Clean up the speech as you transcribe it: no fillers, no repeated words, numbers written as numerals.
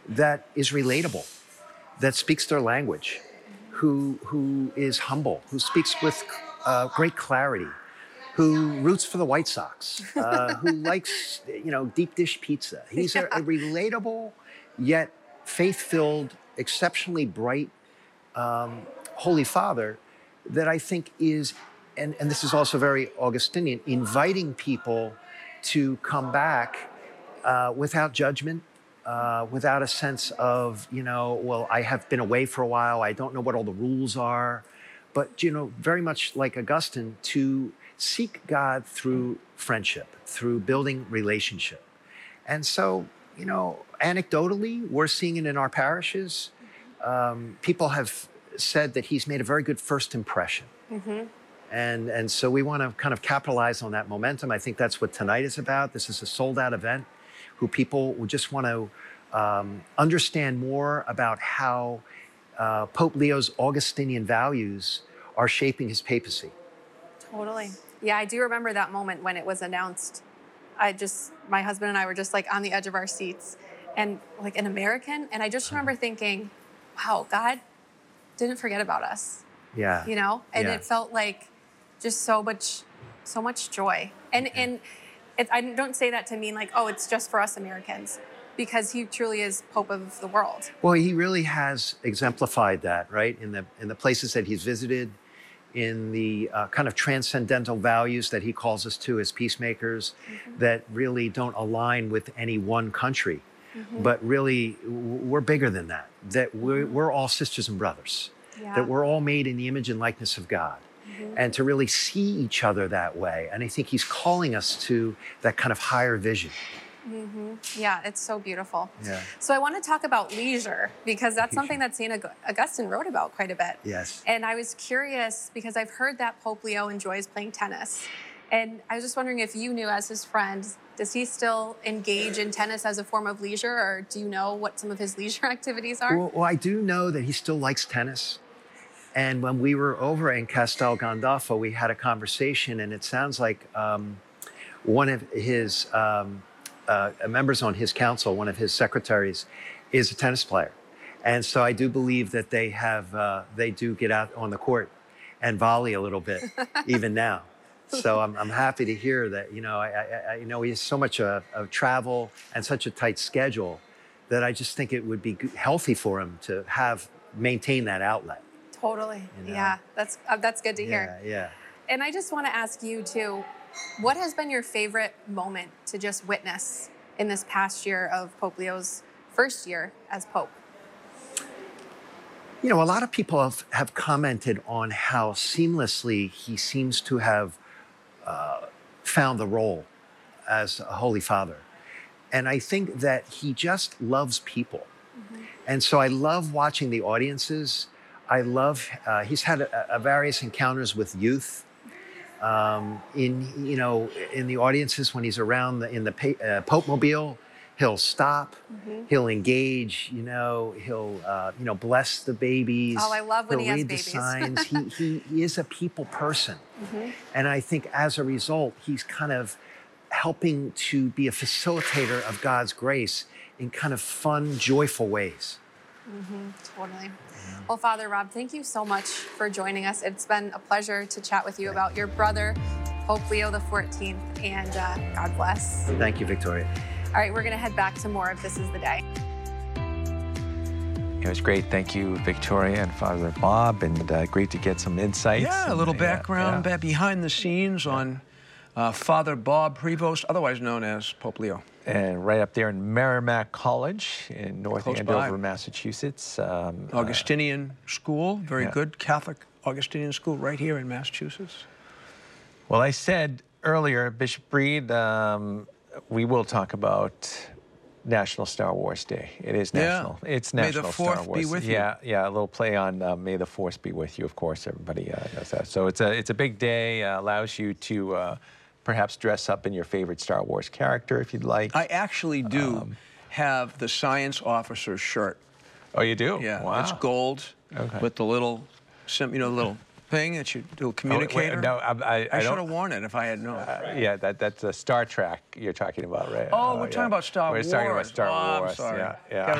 that is relatable, that speaks their language, who is humble, who speaks with great clarity, who roots for the White Sox, who likes, deep dish pizza. He's a relatable, yet faith-filled, exceptionally bright, Holy Father that I think is, and this is also very Augustinian, inviting people to come back without judgment, without a sense of, well, I have been away for a while, I don't know what all the rules are, but, very much like Augustine, to seek God through friendship, through building relationship. And so, anecdotally, we're seeing it in our parishes. People have said that he's made a very good first impression. Mm-hmm. And so we want to kind of capitalize on that momentum. I think that's what tonight is about. This is a sold-out event who people will just want to understand more about how Pope Leo's Augustinian values are shaping his papacy. Totally. Yeah, I do remember that moment when it was announced. My husband and I were just like on the edge of our seats and like an American. And I just remember thinking, wow, God didn't forget about us. Yeah. And it felt like just so much joy. And I don't say that to mean like, oh, it's just for us Americans, because he truly is Pope of the world. Well, he really has exemplified that, right? In the places that he's visited, in the kind of transcendental values that he calls us to as peacemakers, mm-hmm. that really don't align with any one country, mm-hmm. but really we're bigger than that, that we're all sisters and brothers, that we're all made in the image and likeness of God. Mm-hmm. And to really see each other that way. And I think he's calling us to that kind of higher vision. Mm-hmm. Yeah, it's so beautiful. Yeah. So I want to talk about leisure, because that's something that St. Augustine wrote about quite a bit. Yes. And I was curious because I've heard that Pope Leo enjoys playing tennis. And I was just wondering if you knew, as his friend, does he still engage in tennis as a form of leisure, or do you know what some of his leisure activities are? Well, I do know that he still likes tennis. And when we were over in Castel Gandolfo, we had a conversation, and it sounds like one of his members on his council, one of his secretaries, is a tennis player. And so I do believe that they do get out on the court and volley a little bit, even now. So I'm happy to hear that, I know he has so much of travel and such a tight schedule that I just think it would be healthy for him to maintain that outlet. Totally. Yeah, that's good to hear. Yeah. And I just want to ask you too, what has been your favorite moment to just witness in this past year of Pope Leo's first year as Pope? A lot of people have commented on how seamlessly he seems to have found the role as a Holy Father. And I think that he just loves people. Mm-hmm. And so I love watching the audiences. I love, he's had various encounters with youth in the audiences when he's around in the Pope Mobile. He'll stop, mm-hmm. he'll engage, he'll bless the babies. Oh, I love when he has babies. He'll read the signs. He is a people person. Mm-hmm. And I think as a result, he's kind of helping to be a facilitator of God's grace in kind of fun, joyful ways. Mm-hmm, totally. Well, Father Rob, thank you so much for joining us. It's been a pleasure to chat with you about your brother, Pope Leo XIV, and God bless. Thank you, Victoria. All right, we're going to head back to more of This Is the Day. It was great. Thank you, Victoria and Father Bob, and great to get some insights. Yeah, a little background behind the scenes on Father Bob Prevost, otherwise known as Pope Leo. And right up there in Merrimack College in North Andover, Massachusetts. Augustinian school, very good Catholic Augustinian school right here in Massachusetts. Well, I said earlier, Bishop Breed, we will talk about National Star Wars Day. It is national. Yeah. It's National Star Wars. May the 4th be with you. Yeah, a little play on May the 4th be with you, of course. Everybody knows that. So it's a big day, allows you to perhaps dress up in your favorite Star Wars character if you'd like. I actually do have the science officer's shirt. Oh, you do? Yeah, wow. It's gold with the little, little thing that you do, communicator. No, I should have worn it if I had known. Yeah, that's a Star Trek you're talking about, right? Oh, we're talking about Star Wars. We're talking about Star Wars. I'm sorry. Yeah.